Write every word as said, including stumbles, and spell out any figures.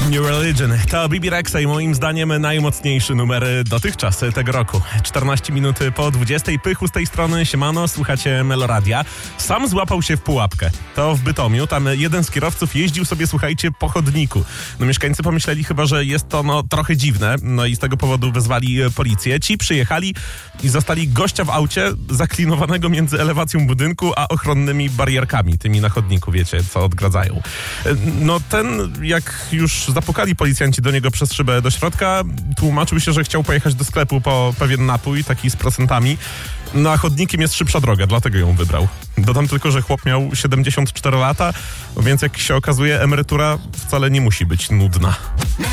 New Religion. To Bibi Rexa i moim zdaniem najmocniejszy numer dotychczas tego roku. czternaście minut po dwudziestej. Pychu z tej strony, siemano, słuchacie Meloradia. Sam złapał się w pułapkę. To w Bytomiu. Tam jeden z kierowców jeździł sobie, słuchajcie, po chodniku. No mieszkańcy pomyśleli chyba, że jest to no trochę dziwne. No i z tego powodu wezwali policję. Ci przyjechali i zastali gościa w aucie zaklinowanego między elewacją budynku a ochronnymi barierkami. Tymi na chodniku, wiecie, co odgradzają. No ten, jak już zapukali policjanci do niego przez szybę do środka, tłumaczył się, że chciał pojechać do sklepu po pewien napój, taki z procentami. No a chodnikiem jest szybsza droga, dlatego ją wybrał. Dodam tylko, że chłop miał siedemdziesiąt cztery lata, więc jak się okazuje, emerytura wcale nie musi być nudna.